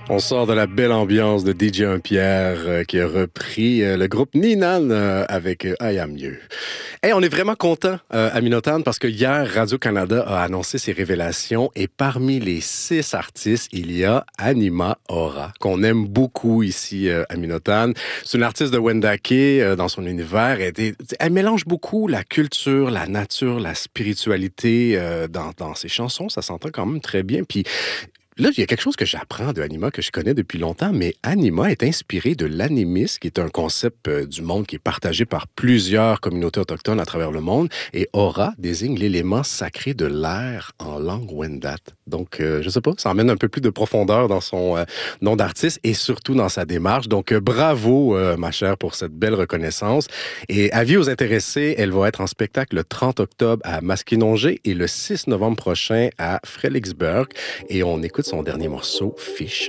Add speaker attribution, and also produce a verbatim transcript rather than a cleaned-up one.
Speaker 1: On sort de la belle ambiance de D J un-Pierre euh, qui a repris euh, le groupe Ninan euh, avec euh, I Am You. Hey, on est vraiment content euh, à Minotan parce que hier, Radio-Canada a annoncé ses révélations et parmi les six artistes, il y a Anima Aura, qu'on aime beaucoup ici euh, à Minotan. C'est une artiste de Wendake euh, dans son univers. Elle, est, elle mélange beaucoup la culture, la nature, la spiritualité euh, dans, dans ses chansons. Ça s'entend quand même très bien. Puis là, il y a quelque chose que j'apprends de Anima, que je connais depuis longtemps, mais Anima est inspiré de l'animisme, qui est un concept euh, du monde qui est partagé par plusieurs communautés autochtones à travers le monde, et Aura désigne l'élément sacré de l'air en langue Wendat. Donc, euh, je sais pas, ça emmène un peu plus de profondeur dans son euh, nom d'artiste et surtout dans sa démarche. Donc, euh, bravo, euh, ma chère, pour cette belle reconnaissance. Et avis aux intéressés, elle va être en spectacle le trente octobre à Maskinongé et le six novembre prochain à Fredericksburg. Et on écoute son dernier morceau, Fish.